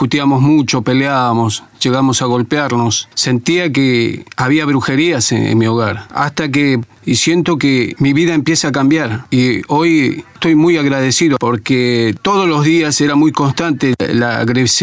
discutíamos mucho, peleábamos, llegamos a golpearnos. Sentía que había brujerías en mi hogar. Y siento que mi vida empieza a cambiar. Y hoy estoy muy agradecido porque todos los días era muy constante la agresividad